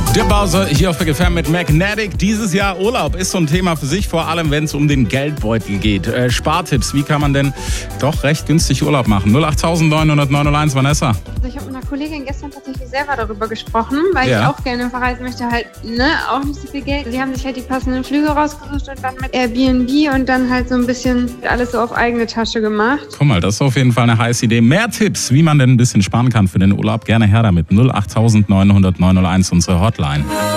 Der Bowser hier auf Big FM mit Magnetic. Dieses Jahr Urlaub ist so ein Thema für sich, vor allem wenn es um den Geldbeutel geht. Spartipps, wie kann man denn doch recht günstig Urlaub machen? 08900 Vanessa. Also ich habe mit einer Kollegin gestern tatsächlich selber darüber gesprochen, weil ich auch gerne verreisen möchte, halt auch nicht so viel Geld. Sie haben sich halt die passenden Flüge rausgesucht und dann mit Airbnb und dann halt so ein bisschen alles so auf eigene Tasche gemacht. Guck mal, das ist auf jeden Fall eine heiße Idee. Mehr Tipps, wie man denn ein bisschen sparen kann für den Urlaub, gerne her damit. 08900 unsere Hotline.